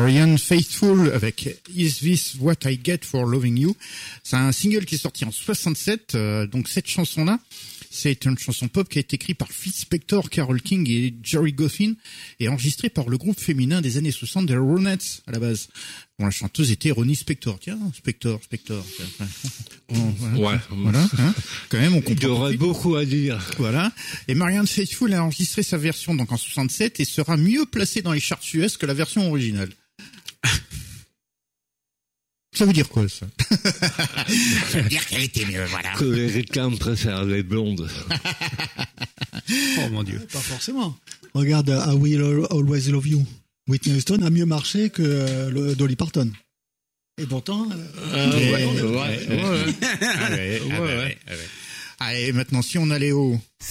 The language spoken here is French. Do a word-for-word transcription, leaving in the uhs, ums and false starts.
Marianne Faithfull avec Is This What I Get for Loving You. C'est un single qui est sorti en soixante-sept. Euh, donc cette chanson-là, c'est une chanson pop qui a été écrite par Phil Spector, Carole King et Jerry Goffin et enregistrée par le groupe féminin des années soixante, The Ronettes, à la base. Bon, la chanteuse était Ronnie Spector. Tiens, Spector, Spector. Bon, voilà. Ouais. Voilà, hein. Quand même, on comprend. Il y aurait beaucoup à dire. Voilà. Et Marianne Faithfull a enregistré sa version donc en soixante-sept et sera mieux placée dans les charts U S que la version originale. Ça veut dire quoi, ça? Ça veut dire qu'elle était mieux, voilà. Que les ricains préfèrent les blondes. Oh mon Dieu. Pas forcément. Regarde I Will Always Love You. Whitney Houston a mieux marché que euh, le Dolly Parton. Et pourtant... Euh, Ah, ouais, ouais, ouais, ouais. Allez, allez, allez. Allez, maintenant, si on allait au...